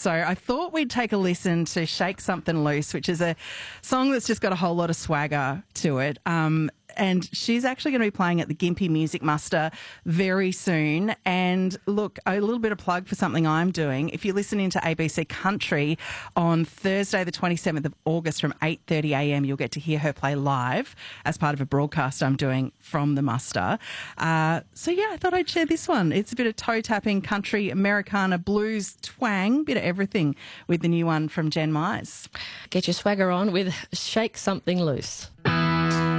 So I thought we'd take a listen to Shake Something Loose, which is a song that's just got a whole lot of swagger to it. And she's actually going to be playing at the Gympie Music Muster very soon. And look, a little bit of plug for something I'm doing. If you're listening to ABC Country on Thursday, the 27th of August from 8:30am, you'll get to hear her play live as part of a broadcast I'm doing from the muster. So yeah, I thought I'd share this one. It's a bit of toe-tapping country, Americana, blues, twang, bit of everything with the new one from Jen Mize. Get your swagger on with Shake Something Loose.